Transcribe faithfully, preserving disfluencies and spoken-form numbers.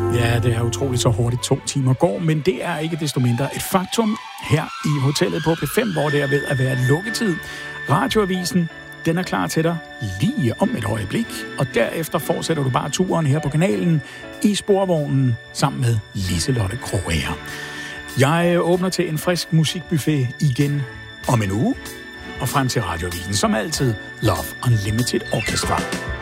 Ja, det er utroligt så hurtigt to timer går, men det er ikke desto mindre et faktum her i hotellet på P fem, hvor det er ved at være lukketid. Radioavisen, den er klar til dig lige om et øjeblik, og derefter fortsætter du bare turen her på kanalen i sporvognen sammen med Liselotte Krogager. Jeg åbner til en frisk musikbuffet igen om en uge, og frem til Radioavisen som altid Love Unlimited Orchestra.